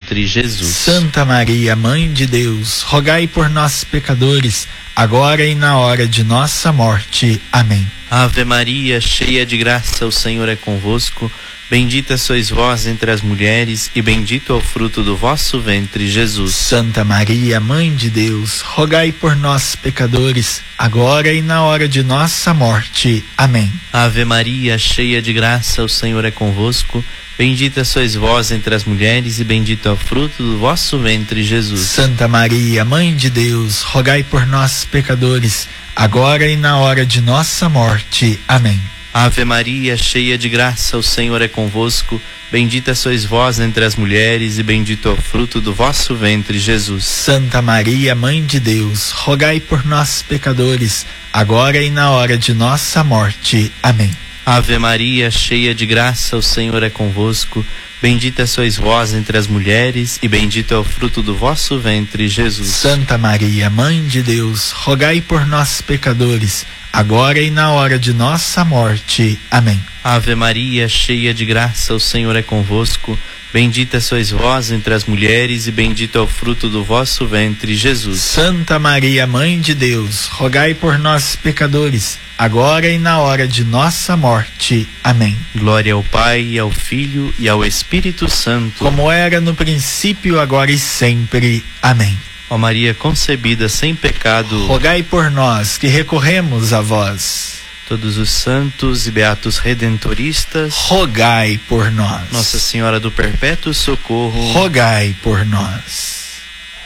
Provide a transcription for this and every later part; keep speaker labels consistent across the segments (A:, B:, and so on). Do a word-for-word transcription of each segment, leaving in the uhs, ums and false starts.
A: ventre, Jesus.
B: Santa Maria, Mãe de Deus, rogai por nós, pecadores, agora e na hora de nossa morte. Amém.
A: Ave Maria, cheia de graça, o Senhor é convosco. Bendita sois vós entre as mulheres, e bendito é o fruto do vosso ventre, Jesus.
B: Santa Maria, Mãe de Deus, rogai por nós, pecadores, agora e na hora de nossa morte. Amém.
A: Ave Maria, cheia de graça, o Senhor é convosco. Bendita sois vós entre as mulheres, e bendito é o fruto do vosso ventre, Jesus.
B: Santa Maria, Mãe de Deus, rogai por nós, pecadores, agora e na hora de nossa morte. Amém.
A: Ave Maria, cheia de graça, o Senhor é convosco. Bendita sois vós entre as mulheres, e bendito é o fruto do vosso ventre, Jesus.
B: Santa Maria, Mãe de Deus, rogai por nós, pecadores, agora e na hora de nossa morte. Amém.
A: Ave Maria, cheia de graça, o Senhor é convosco. Bendita sois vós entre as mulheres, e bendito é o fruto do vosso ventre, Jesus.
B: Santa Maria, Mãe de Deus, rogai por nós, pecadores, agora e na hora de nossa morte. Amém.
A: Ave Maria, cheia de graça, o Senhor é convosco. Bendita sois vós entre as mulheres, e bendito é o fruto do vosso ventre, Jesus.
B: Santa Maria, Mãe de Deus, rogai por nós, pecadores, agora e na hora de nossa morte. Amém.
A: Glória ao Pai, e ao Filho, e ao Espírito Santo.
B: Como era no princípio, agora e sempre. Amém.
A: Ó Maria concebida sem pecado,
B: rogai por nós que recorremos a vós.
A: Todos os santos e beatos redentoristas,
B: rogai por nós.
A: Nossa Senhora do Perpétuo Socorro,
B: rogai por nós.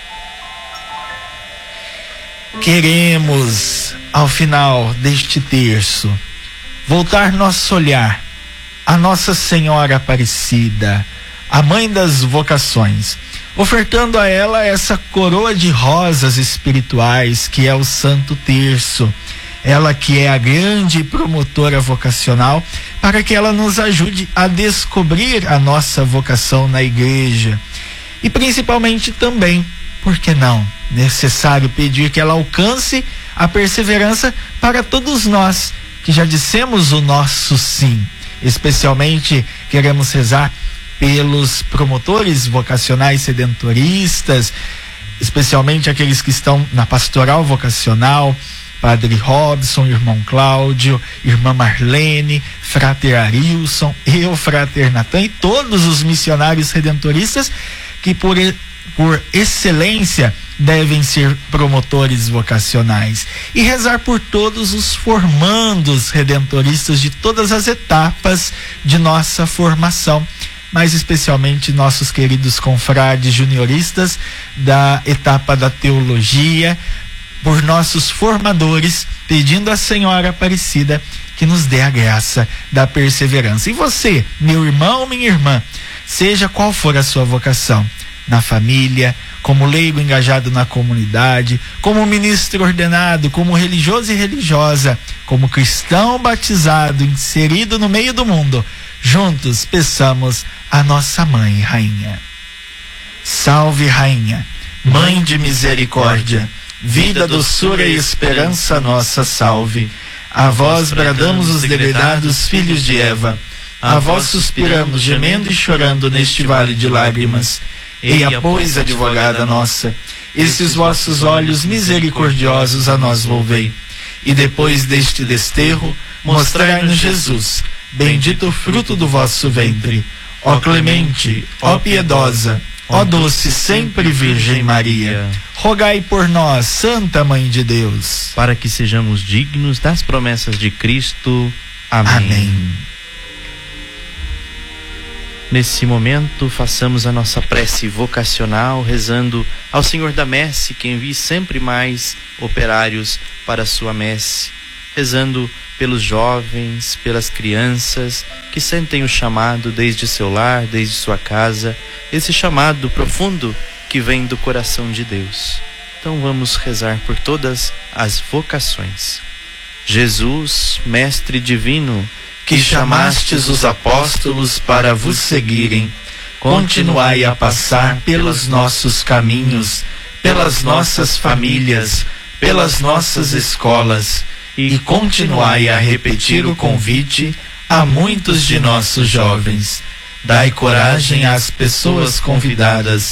B: Queremos, ao final deste terço, voltar nosso olhar a Nossa Senhora Aparecida, a Mãe das Vocações, ofertando a ela essa coroa de rosas espirituais que é o Santo Terço. Ela que é a grande promotora vocacional, para que ela nos ajude a descobrir a nossa vocação na igreja. E principalmente também, por que não, necessário pedir que ela alcance a perseverança para todos nós que já dissemos o nosso sim. Especialmente queremos rezar pelos promotores vocacionais redentoristas, especialmente aqueles que estão na pastoral vocacional, Padre Robson, irmão Cláudio, irmã Marlene, Frater Arilson, eu, Frater Natan, e todos os missionários redentoristas que por, por excelência devem ser promotores vocacionais, e rezar por todos os formandos redentoristas de todas as etapas de nossa formação, mais especialmente nossos queridos confrades junioristas da etapa da teologia, por nossos formadores, pedindo à Senhora Aparecida que nos dê a graça da perseverança. E você, meu irmão, minha irmã, seja qual for a sua vocação, na família, como leigo engajado na comunidade, como ministro ordenado, como religioso e religiosa, como cristão batizado, inserido no meio do mundo, juntos peçamos a nossa Mãe Rainha. Salve, Rainha, Mãe de misericórdia, vida, doçura e esperança nossa, salve. A vós bradamos os degredados filhos de Eva, a vós suspiramos, gemendo e chorando neste vale de lágrimas. Eia, pois, advogada nossa, esses vossos olhos misericordiosos a nós volvei, e depois deste desterro, mostrai-nos Jesus, bendito o fruto do vosso ventre. Ó clemente, ó piedosa, ó doce sempre Virgem Maria, rogai por nós, Santa Mãe de Deus,
A: para que sejamos dignos das promessas de Cristo. Amém.
B: Amém.
A: Nesse momento, façamos a nossa prece vocacional, rezando ao Senhor da Messe que envie sempre mais operários para a sua messe, rezando pelos jovens, pelas crianças que sentem o chamado desde seu lar, desde sua casa, esse chamado profundo que vem do coração de Deus. Então vamos rezar por todas as vocações. Jesus, Mestre Divino,
B: que chamastes os apóstolos para vos seguirem, continuai a passar pelos nossos caminhos, pelas nossas famílias, pelas nossas escolas, e continuai a repetir o convite a muitos de nossos jovens. Dai coragem às pessoas convidadas